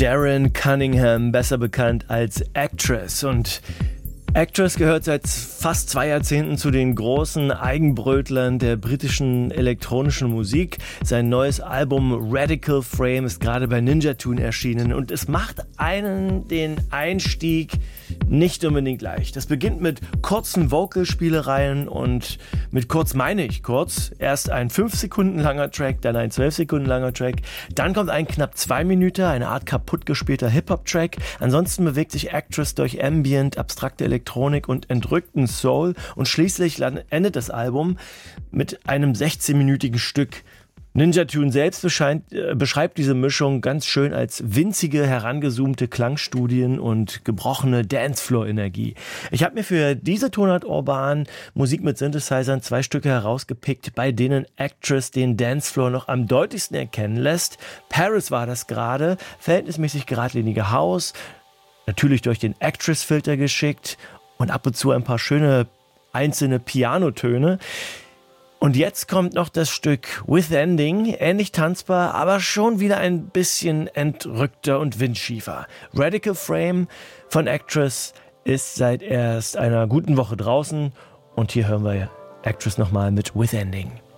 Darren Cunningham, besser bekannt als Actress. Und Actress gehört seit fast 2 Jahrzehnten zu den großen Eigenbrötlern der britischen elektronischen Musik. Sein neues Album Radical Frame ist gerade bei Ninja Tune erschienen und es macht einen den Einstieg nicht unbedingt leicht. Das beginnt mit kurzen Vocalspielereien und mit kurz meine ich kurz. Erst ein 5 Sekunden langer Track, dann ein 12 Sekunden langer Track. Dann kommt ein knapp 2 Minuten, eine Art kaputt gespielter Hip-Hop-Track. Ansonsten bewegt sich Actress durch Ambient, abstrakte Elektronik und entrückten Soul. Und schließlich endet das Album mit einem 16-minütigen Stück. Ninja Tune selbst beschreibt diese Mischung ganz schön als winzige, herangezoomte Klangstudien und gebrochene Dancefloor-Energie. Ich habe mir für diese Tonart Urban Musik mit Synthesizern 2 Stücke herausgepickt, bei denen Actress den Dancefloor noch am deutlichsten erkennen lässt. Paris war das gerade, verhältnismäßig geradlinige House, natürlich durch den Actress-Filter geschickt und ab und zu ein paar schöne einzelne Pianotöne. Und jetzt kommt noch das Stück With Ending, ähnlich tanzbar, aber schon wieder ein bisschen entrückter und windschiefer. Radical Frame von Actress ist seit erst einer guten Woche draußen und hier hören wir Actress nochmal mit With Ending.